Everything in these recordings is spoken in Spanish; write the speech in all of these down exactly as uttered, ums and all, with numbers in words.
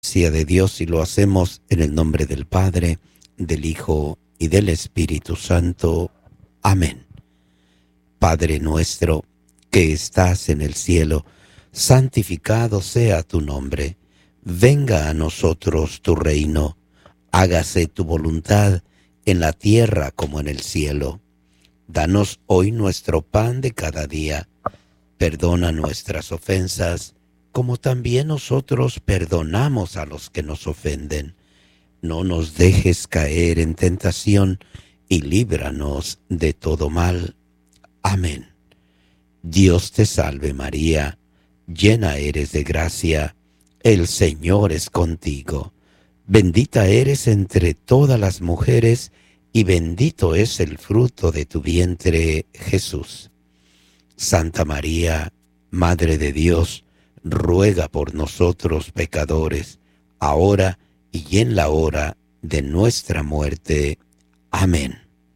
Sea de Dios y lo hacemos en el nombre del Padre, del Hijo y del Espíritu Santo. Amén. Padre nuestro, que estás en el cielo, santificado sea tu nombre. Venga a nosotros tu reino. Hágase tu voluntad en la tierra como en el cielo. Danos hoy nuestro pan de cada día. Perdona nuestras ofensas, como también nosotros perdonamos a los que nos ofenden. No nos dejes caer en tentación y líbranos de todo mal. Amén. Dios te salve María, llena eres de gracia, el Señor es contigo. Bendita eres entre todas las mujeres y bendito es el fruto de tu vientre, Jesús. Santa María, Madre de Dios, ruega por nosotros pecadores, ahora y en la hora de nuestra muerte. Amén.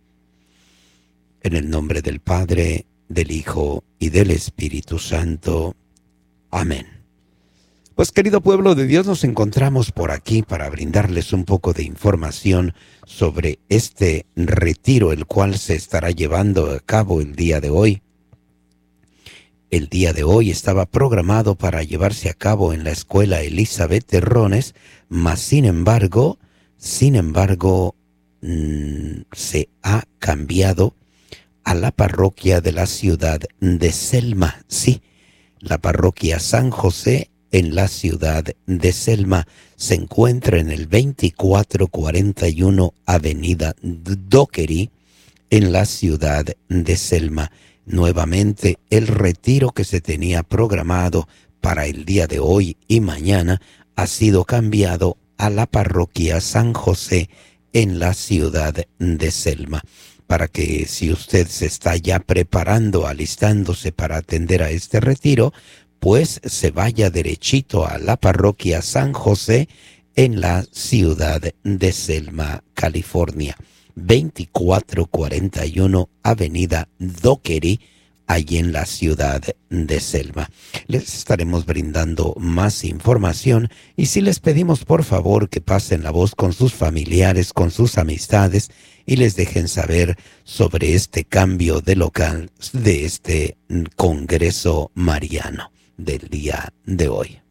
En el nombre del Padre, del Hijo y del Espíritu Santo. Amén. Pues querido pueblo de Dios, nos encontramos por aquí para brindarles un poco de información sobre este retiro, el cual se estará llevando a cabo el día de hoy. El día de hoy estaba programado para llevarse a cabo en la escuela Elizabeth Terrones, mas sin embargo, sin embargo, mmm, se ha cambiado a la parroquia de la ciudad de Selma. Sí, la parroquia San José en la ciudad de Selma se encuentra en el veinticuatro cuarenta y uno Avenida Dockery en la ciudad de Selma. Nuevamente, el retiro que se tenía programado para el día de hoy y mañana ha sido cambiado a la parroquia San José en la ciudad de Selma. Para que si usted se está ya preparando, alistándose para atender a este retiro, pues se vaya derechito a la parroquia San José en la ciudad de Selma, California. veinticuatro cuarenta y uno Avenida Dockery, allí en la ciudad de Selma. Les estaremos brindando más información y si les pedimos por favor que pasen la voz con sus familiares, con sus amistades y les dejen saber sobre este cambio de local de este Congreso Mariano del día de hoy.